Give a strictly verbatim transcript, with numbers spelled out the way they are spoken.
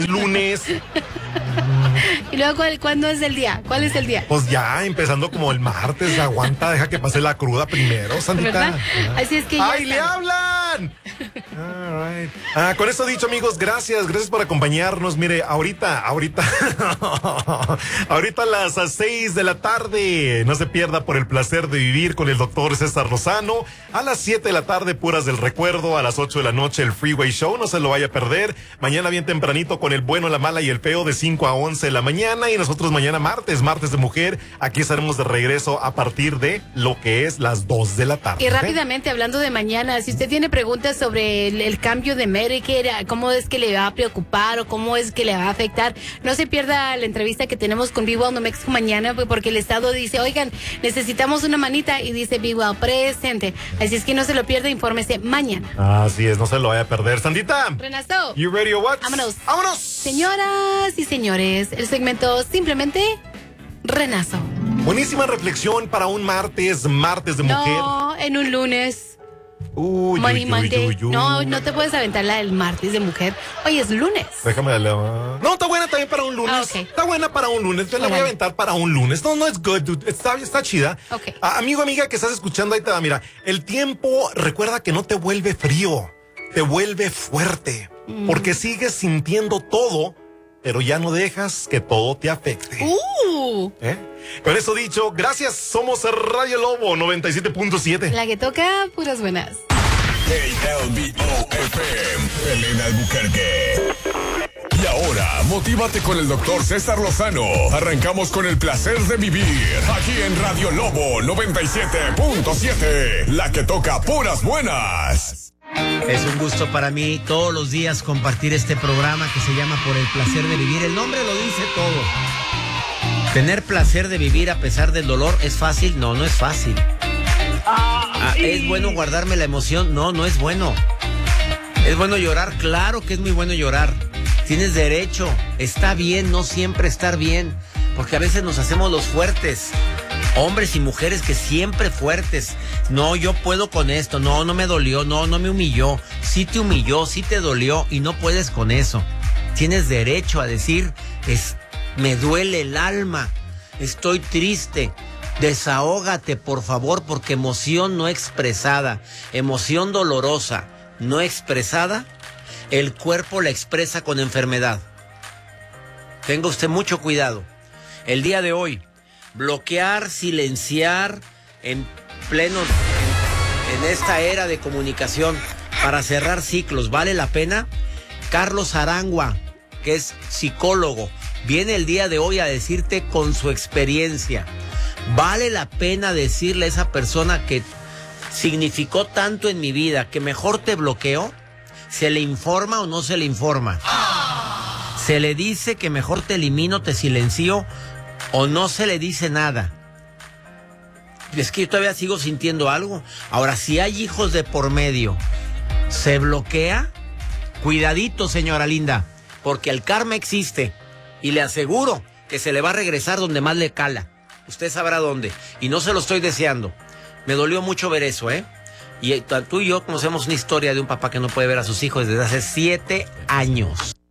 lunes. Y luego, ¿cuál, ¿cuándo es el día? ¿Cuál es el día? Pues ya, empezando como el martes, aguanta, deja que pase la cruda primero, Sandita. ¿Verdad? Así es que ya ¡Ay, le está. hablan! All right. Ah, con eso dicho, amigos, gracias, gracias por acompañarnos. Mire, ahorita, ahorita, ahorita a las seis de la tarde, no se pierda Por el Placer de Vivir con el doctor César Lozano. A las siete de la tarde, Puras del Recuerdo. A las ocho de la noche, el Freeway Show, no se lo vaya a perder. Mañana bien tempranito con el bueno, la mala y el feo de cinco a once de la mañana. Y nosotros mañana martes, martes de mujer, aquí estaremos de regreso a partir de lo que es las dos de la tarde. Y rápidamente, hablando de mañana, si usted tiene preguntas sobre el, el cambio de Medicare, cómo es que le va a preocupar o cómo es que le va a afectar, no se pierda la entrevista que tenemos con Be Well New Mexico mañana, porque el Estado dice, oigan, necesitamos una manita, y dice Be Well presente. Así es que no se lo pierda, infórmese mañana. Así es, no se lo vaya a perder. Sandita. Renato. You ready or what? Vámonos. Vámonos. Señoras y señores, el segmento simplemente Renazo. Buenísima reflexión para un martes, martes de mujer. No, en un lunes. Uy, Money uy, Monday. uy, uy, uy. No, no te puedes aventar la del martes de mujer. Hoy es lunes. Déjame darle. No, está buena también para un lunes. Ah, okay. Está buena para un lunes. Yo la voy a Órale. aventar para un lunes. No, no es good, dude. Está, está chida. Ok. Ah, amigo, amiga, que estás escuchando, ahí te va. Mira, el tiempo, recuerda que no te vuelve frío, te vuelve fuerte. Mm. Porque sigues sintiendo todo, pero ya no dejas que todo te afecte. Uh, ¿Eh? Con eso dicho, gracias. Somos Radio Lobo noventa y siete punto siete. la que toca puras buenas. K L B O F M, Elena Albuquerque. Y ahora, motívate con el doctor César Lozano. Arrancamos con el placer de vivir, aquí en Radio Lobo noventa y siete punto siete, la que toca puras buenas. Es un gusto para mí todos los días compartir este programa que se llama Por el Placer de Vivir. El nombre lo dice todo. Tener placer de vivir a pesar del dolor, ¿es fácil? No, no es fácil. Ah, ¿es bueno guardarme la emoción? No, no es bueno. ¿Es bueno llorar? Claro que es muy bueno llorar. Tienes derecho. Está bien no siempre estar bien, porque a veces nos hacemos los fuertes. Hombres y mujeres que siempre fuertes. No, yo puedo con esto. No, no me dolió. No, no me humilló. Sí te humilló, sí te dolió y no puedes con eso. Tienes derecho a decir, es, me duele el alma. Estoy triste. Desahógate, por favor, porque emoción no expresada, emoción dolorosa, no expresada, el cuerpo la expresa con enfermedad. Tenga usted mucho cuidado. El día de hoy, bloquear, silenciar en pleno, en, en esta era de comunicación para cerrar ciclos, ¿vale la pena? Carlos Arangua, que es psicólogo, viene el día de hoy a decirte con su experiencia, ¿vale la pena decirle a esa persona que significó tanto en mi vida que mejor te bloqueo? ¿Se le informa o no se le informa? ¿Se le dice que mejor te elimino, te silencio o no se le dice nada? Es que yo todavía sigo sintiendo algo. Ahora, si hay hijos de por medio, ¿se bloquea? Cuidadito, señora linda, porque el karma existe y le aseguro que se le va a regresar donde más le cala. Usted sabrá dónde. Y no se lo estoy deseando. Me dolió mucho ver eso, ¿eh? Y tú y yo conocemos una historia de un papá que no puede ver a sus hijos desde hace siete años.